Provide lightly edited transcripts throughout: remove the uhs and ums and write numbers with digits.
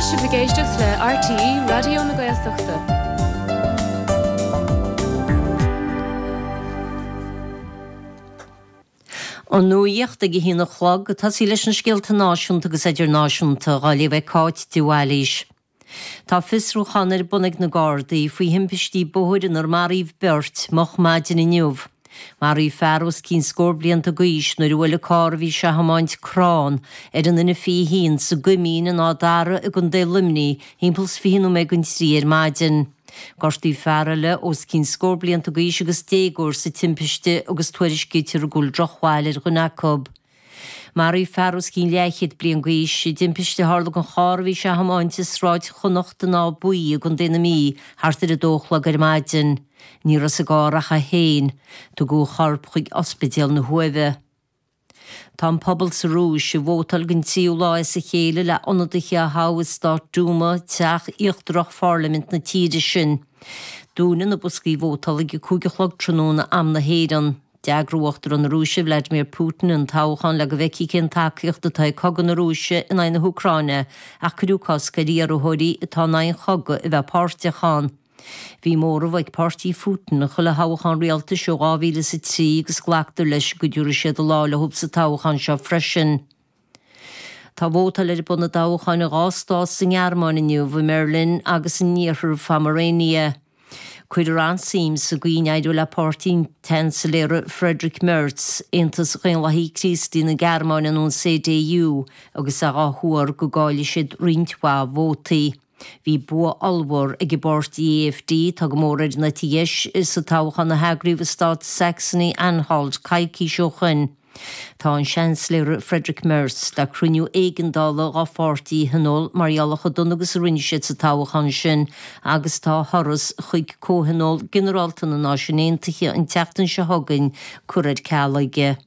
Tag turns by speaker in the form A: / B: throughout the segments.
A: Si bhgéisteach le RTE Radio na Gaeltachta.
B: An nuíocht ag hína chlog tá sí leis an scéalta náisiúnta agus idir náisiúnta gáilí bheith cáit dúhailís. Tá fisrúchan bunig na Gardaí faoi himpistí bóthairin ar maríomh beirt moch maidin inniuh. Maríomh fearros cín scór blianta gaois nuair bhfuil cárbhí se hamáint crán ar an ina fí hín sa gumín an ádara a gon dé limní hímpels fíhinú me gon trí ar maidin. Gortí fearrile os cín scór blianta gaois agus dégúr sa timpiste agus tuairiscítir a gúil drochháilir go nacob. Maríomh fearros cín leichiid blian gaois i dimpiste hála an chárbhí se hamáint is ráid chonochta ná buí a gon déna mí hartar a dóchla ar maidin. Ní ras a gáracha héin, tu go charp chuig ospidéal na huimhe. Tá pobl sa rúis se bhótal gin tíú láis sa chéile le onadacha a háas dá dúma teach íochtrach Parliament na tíide sin. Dúna na buscaí bhótal ag cúigechlog tróna am na héan. Deagrúachtar an Rúise Vladimir Putin an táchan le go bheici cén takeíocht atá cogan na Rúise in aine Ucráine ach cruúchas go dí ar óthirí atá nain chogga i bheith páirteachán. Bhí mór a bhaid pártí Putin a chula háchan réalta seo 2003 agus ghlaachtar leis go dúra siad a lála húb sa táchan seo freisin. Tá bhótal ar buna dáchan a gástáis san Gearmáin inniu bhí Merlin agus in níorthar Pomerania. Cuidir an síim sa gcuoineadú le pártín ten sa léire Frederick Merz intas Ghaonlaí Christí na Gearmáin an CDU agus a gáthúar go gáile siad rintha vótaí. Bhí bua almhór ag báirtí AFD tá go mór na tíis is sa táchan na heagríomh Stát Saxony-Anhalt caiicí seo chuin. Tá an seansléir Frederick Merz le cruniú éigeandála á pártaí hanol marhealacha dún agus rinne siad sa táchan sin agus tá thoras chuig cóhanol generalta na náisiúnéantaithe an teachtain se thugann cuiread cealaige.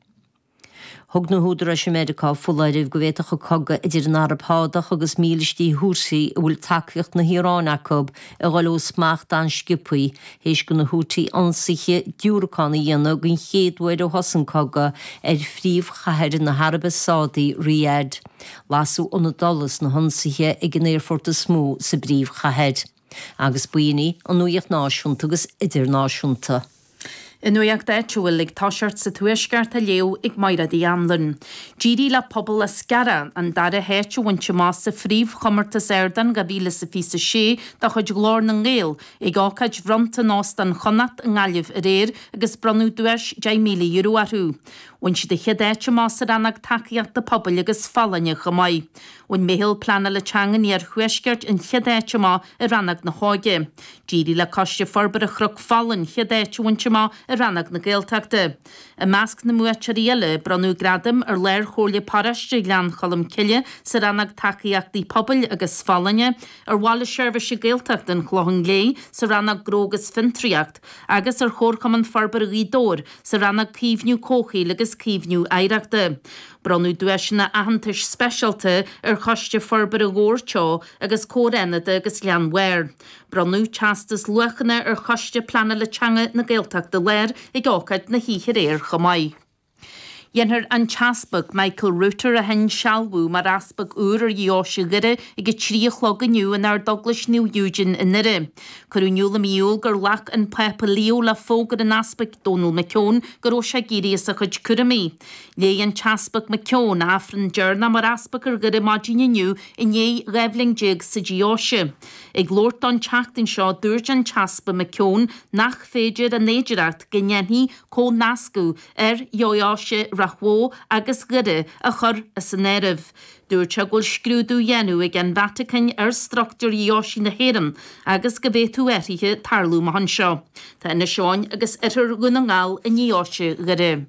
B: Thug na húdra sem America fullaidh go bhéiteach cogga idir an Arabhádach agus mílistí húsaí bhfuil takeíocht na Híránacob a gáil smacht an scipaí héis go na hútaí ansaithe dúracána dhéanana gon chéadhhaid ó hosan cogga fríomh chatheir na Harab Sádaí Riyadh. Lasú óna dolas na honsaithe ag an éirforta smó sa bríomh chatheir. Agus buoine an nuíocht náisiúnta agus idirnáisiúnta.
C: In nuach d'éitiúil ag táisiart sa tuaisceart a léo ag mairadí anlan. Dírí le pobl a scara an dara héitú haintse más sa phríomh chomartas airdan go bhíle sa fí sa sé da chuid glór na ngéal ag ácaid bhranta nás an chonat an gáileh a réir agus branú dúis 10 míle euro arú. Wn si de chedéitse más a rannag takeíocht de pobl agus fallanne go mai. Wn méhil plana le teangan ar chuisceart in chedéitse má a rannag na háige. Dírí le coiste forbar a chrug fallan chedéitse haintse má a rannag na Gaeltachta. A measc na muacharíile branú gradam ar léir chóirle paraiste glean cholam ciile sa rannag takeíochtaí pobl agus fallanne ar bhála seirbhise Gaeltacht den chlohan lé sa rannag grógus fintriacht agus ar chórchaman forbar a ghídór sa rannag cíbhniú cóchaí agus cíbhniú éireachta. Branú dúisina ahantais specialta ar choiste forbar a ghórteo agus córénada agus leanhhair. Branú teastas luachanna ar choiste plana le teanga na Gaeltachta léir ag ácaid na híchar éir chomáid. Dhéantar an teaspag Michael Rutter a hen sealbú mar aspag úr ar dhéoise gire ag go tríochlog aniu an ar Douglas New Eugene in nire. Curúniuúla míúil gur lech an pepa leo le fógad an aspag Donald McKeown gur ó se géri a chud curamí. Lé an teaspag McKeown afran dearna mar aspag ar gire magin aniu in é revling jig sa dhéoise. Ag glórt an teachtain seo dúirt an teaspa McKeown nach féidir a néidireacht gnéhí có nascú ar dhéoise rachó agus gire a chur a san éirih. Dúirt se ghfuil scrúdú dhéanú ag an Vatican ar struchtúr dhéoisí na héireann agus go bhéú éirithe tarlú mahan seo. Tá ina seáin agus itir gúna ngáil in dhéoise gire.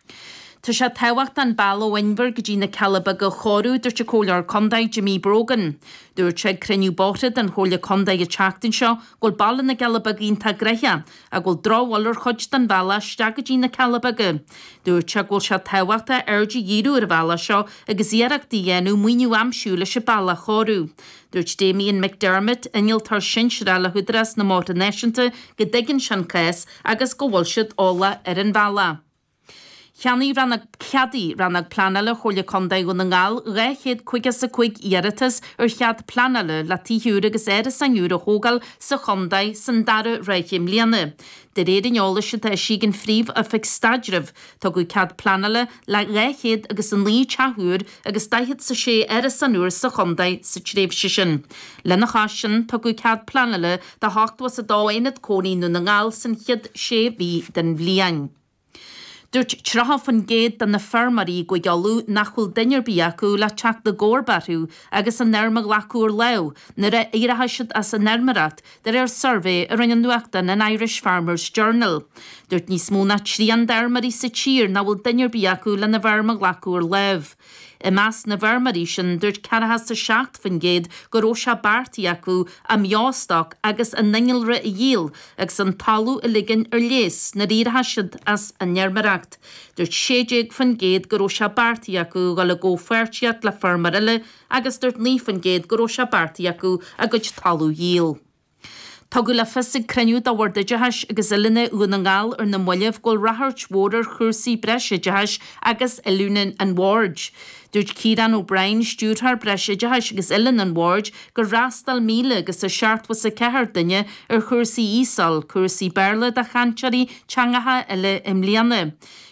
C: Tá sé tehacht an bail ó Winver go dtí na Calaba go chorú dúirt se cólar condaid Jimmy Brogan. Dúirt sé criniú bótad an chola condaid a teachtain seo ghfuil ball na Calaba gínta greithe a ghfuil dráhhalar chuid den bhela steag go dtí na Calaba go. Dúirt se ghfuil se tehachta airde dhíú ar bhela seo agus iarachtaí dhéanú muoinú amsúla se balla chorú. Dúirt Damien McDermott inil tar sin le hudras na máta neisianta go dtuigeann sean cés agus go bhfuil siad óla ar an bhela. Cheannaí rannag ceadaí rannag planala chola condaigh go na ngáil réchéad chuigas a chuig iaritas chead planala le tíúra agus éire san úra hógal sa condaigh san dara réithim líana. De réad ineola se tá sigin fríomh a feic stadrih tá go cead planala le réchéad agus an lí teúr agus daithid sa sé éire san úr sa condaigh sa tréimhse sin. Lena chasin tá go cead planala de háchtwas a dáhainad cónaí nó na ngáil san chiad sé bhí den bhliain. Dúirt trahaf fan géad dan na fermarí go gealú nachhfuil dinner bí acu le teach de górbarú agus an nermag lacúr leo, na ra éirehaisiid as a nermarat, dar survey ar an nuachta an Irish Farmers Journal. Dúirt níos múna trí an dermarí sa tír na bhfuil dinner bí acu le na fermag lacúr lev. I meas na bharmarí sin dúirt carahas sa seacht fan géad go ró se bartaí acu a meástach agus a ningilre i dhéal agus an talú a ligan ar lés na rírehaisiid as a nearmaracht. Dúirt sééig fan géad go ró se bartaí acu go le go fuirteach le farmarile agus dúirt ní fan géad go ró se bartaí acu a go talú dhéal. Tá go le fisig creniu a bhar deideis agus iline uan an gáil ar na muileh ggóil rathart mhórar chuirsaí breise deis agus ilúnan an Ward. Dúirt Ciarán O'Brien stúrthar breise deis agus ilan an Ward gur rastal míle agus a seartwas a cethir duine ar chuirsaí ísal, chuirsaí berla de chansearí teangatha ile imlíana.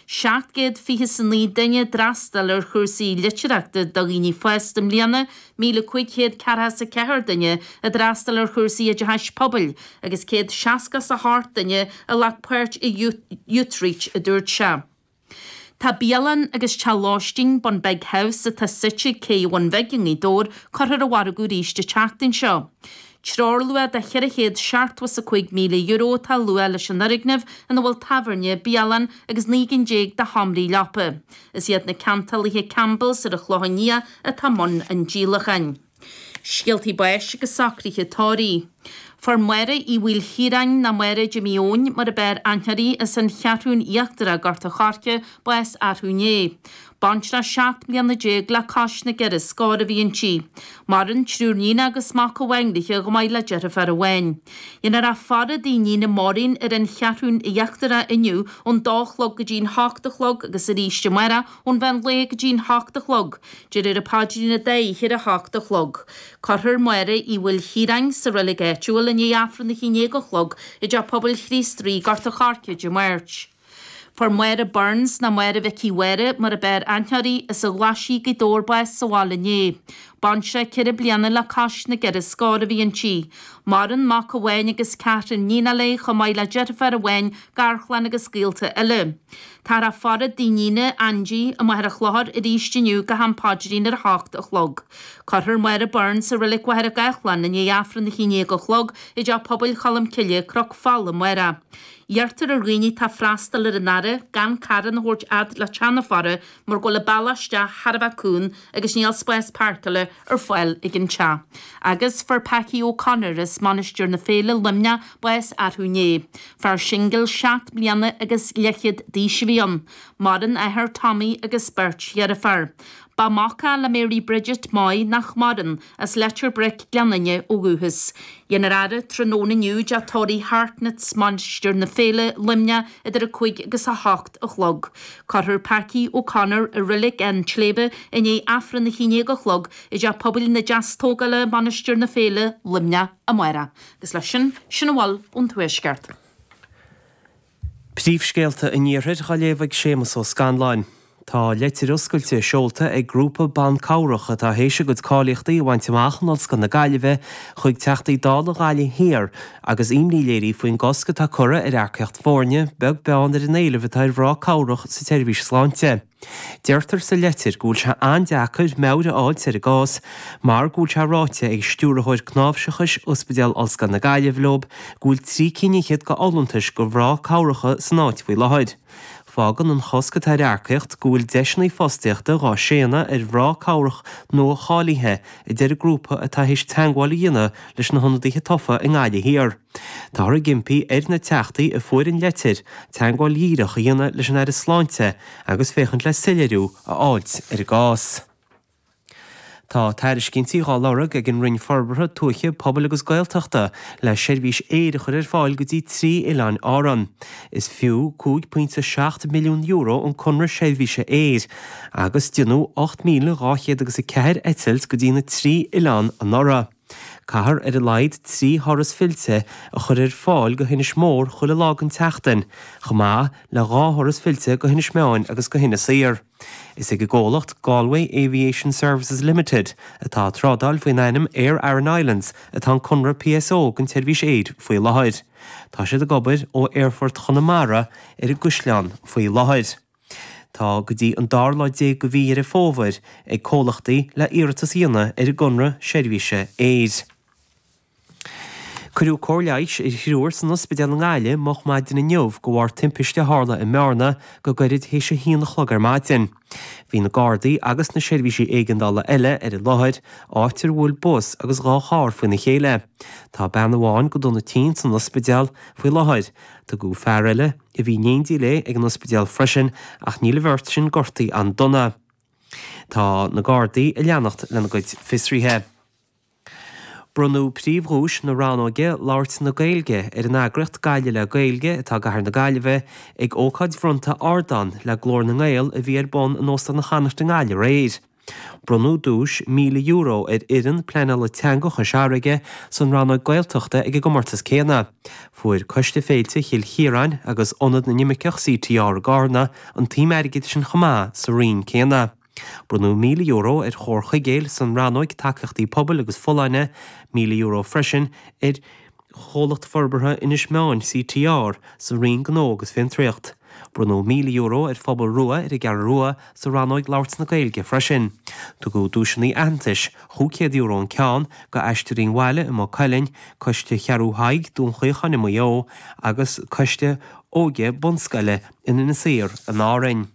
C: 7 san lí duine drastal ar chuirsaí litreachta do líní fest imlíana, 1500 carhas a cethir duine a drastal ar chuirsaí a deis pobl, agus 160 a hart duine a lech puirt i Utrecht a dúirt se. Tá bíalan agus teláisting bon big house a tá site céhhain bheiging í dór chuir a waragú ríiste teachtain seo. Trár lua de cheirichéad seartwas a €5,000 tá lua leis an narignamh an bhfuil taverne bíalan agus 9 de hamrí lepa. Is iad na cantalíthe Campbells ar a chlohannia a tamon an dílachan. Scialtí bais agus sacrithe tárí. For muire I bhfuil hírain na muire Jimión mar a bear ancharí is an chearún íochtara garta charce bais arthúné. Bantra 7 bliana déag le cais na geire scáir a bhíon tí. Mar an trúrnína agus mac go bhaingliche go maiile dearh ar a bhain. Inar a fara daoine na marín ar an chearún íochtara inniu ón dálog go dín 8 agus a ríiste muire ón bhain le go dín 8. Dir ar a pádína 10 hir a 8. Carthir muire I bhfuil hírain sa religéitiúil in éafran na chiné go chlog I de pobl chrístrí garta charce de muirt. For muire Burns na muire Vicky Were mar a bear ancharí is a glasí go dórbais sa bhálané. Bantre cire bliana le cais na geire scáir a bhíon tí. Mar an mac a bhain agus Catherine nína le chu maiile le dearfar a bhain garchlan agus scíalta ile. Tar a fara daoine Angie a maithar a chláthar I ríisteniu go hampáidirín ar 8. Carthir muire Burns a rilik waithar a gachlan in éafran na chiné go chlog I de pobl chalam ciile croc fall am muire. Iartar a riine tá freastal ar an nare gan caran hort ad le teanna fara mar go le ballaiste Harbhacún agus níl spéis páirtile ar fáil ag an te. Agus for Packie O'Connor is manisteir na féile limne bais arthúné. Far singil 7 bliana agus lechiad dísibhíon. Maran ahar Tommy agus Bert ar a far. Ba macha le Mary Bridget Mai nach maran as letter brick glanine ó guhus. Jenarare tróna niúd a tóí hartnets manchester na féle limne idir a 5 agus a 8 a chlog. Carthir Packie O'Connor a rilik en tlébe in é afran na chiné go chlog I de pobl na jazztógale manchester na féle limne a muire. Gus lei sin bháil ón tuaisceart.
D: Príomhscéalta in níorthid chaléomh sémas ó Scanláin. Tá leitir oscailte seolta ag grúpa ban cáireacha tá héise go cáíochtaí bhaint amachnas gan na gaiileh chuig teachtaí dála gáile hir agus imlíléirí faoin gosca tá cura ar airceacht fórne beg beán ar an éileh tá rá cáireach sa teirbhís sláinte. Deirtar sa leitir gúil se andeachar meabhra áil ar a gás, mar gúil se ráite ag stúrathir cnábhseachas ospidéal als gan na gaiilehlob, gúil 3 cineichead go ollantais go bhrá cáireacha san áitfuil lehaid. Fágan an chosca tar airceacht gúil deisnaí fosteachta rá séana ar bhrá cáireach nó chálíthe I deir a grúpa a tá hís teagháil dhéine leis na honnaíthe tofa in gáile hir. Tá a gimpí ar na teachtaí a fuair an leitir teagháil díireach a dhéine leis an air sláinte agus féchant le sileirú a áilt ar gás. Tá tairis cinntíí gáilárag ag an rinn forbartha tuaiche pobl agus gailteachta le seirbhís éireachar fáil go dtí 3 oileán áran. Is fiú 2.7 milliún euro an conra seirbhíse éir, agus dionú 8,204 etils go dtína 3 oileán an ára. Cahar a leid 3 horas filte a chur fáil go hinne smór chula lágan teachtain, chumá le 2 horas filte go hinne smeáin agus go hinne saoir. Is ag ggólacht Galway Aviation Services Limited atá trádal faoin einam Air Aran Islands atá conra PSO gan seirbhís éid faoi láthid. Tá siad a gobair ó Airfort Chonamara ar a Gusleán faoi láthid. Tá go dtí an darláid go bhí ar a fómhair ag cólachtaí le iarratas íonna ar a gunra seirbhíse éid. Curú cóirleis ar hiúir san ospidéal an Ghaile moch maidin na neomh go bhhar timpiste hála i mearna go gairid hééis sé híanana chlogar maidin. Bhí na Gardaí agus na seirbhísí éigeandála eile ar a láthid áitir bhfuil bus agus gá chár faoin na chéile. Tá ben amháin go donna tí san ospidéal faoi láthid, Tá go fearrile i bhí 9 le ag an ospidéal freisin ach níle bhirt sin gortaí an donna. Tá na Gardaí i leannacht lena goid fisríthe. Brunú príomhrúis na ránóige láirt na Gaeilge ar an agracht Gaile le Gaeilge atá gahar na Gaileheh ag ócáid fronta Ardan le glór na Gael a bhí ar bon an ósta na chanacht na Gaile réid. Brunú dúis €1,000,000 ar irin pleanal le teanga chuseáige san ránóid gailteachta ag go martas céna. Fuair coiste féilte chiil chiaráin agus onad na nimiciach CTR Garna an tím airgid sin chomá sa rion céna. Brunú €1,000,000 ar chórcha géil san ránóid takeachtaí pobl agus foláine, €1,000,000 freisin ar cholacht forbartha inis meáin CTR sa rion gnó agus féin tríocht. Brunú €1,000,000 ar phobal rua ar i gar rua sa ránóid láirt na Gaeilge freisin. Tu go dúisinaí antais, €200 an ceann go eistearín bhaile i má cailinn coiste chearú haig dún chuochanna mo agus coiste óge bonscaile ina na saoir an árainn.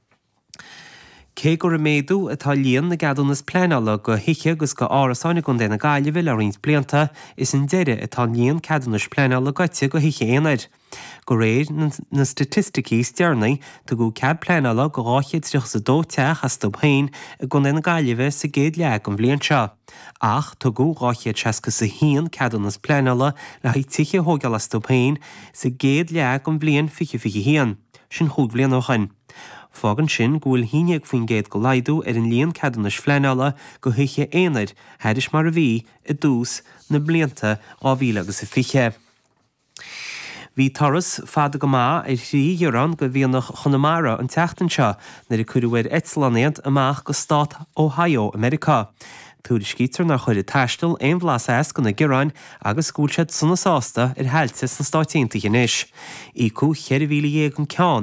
D: Cé gur a méadú atá líon na gadannas pleanala go hiiche agus go árasáinna gon déna Gaileheh le rins blianta is an deire atá líon cadannas pleanala goite go hiiche éanaid. Go réir na statisticí stearnaí tá go cead pleanala go 2 teach a stophain a gon déna Gaileheh sa géad leag an bblion seo. Ach tá go 2 sa híon cadannas pleanala le haid tiche hógeal a stophain sa géad leag an bblion fiche híon. Sin chúd blion ó chain. Fágan sin gúil híineag faoin géad go laidú ar an líon cadannas phleanála go hiiche éanaid heidir mar a bhí i dús na blianta á bhíle agus i fiche. Bhí toras fada go má ar thrí dhearán go bhíonach Chonamara an teachtain seo nar i cuireadh Etslanéant amach go Stát Ohio, America. Túris cítar nach chuir taistil éon bhlas as go na Gearáin agus scúilsead sanna sásta ar heilte san Stáitianta inis. Ícú cheirmhíle an ceann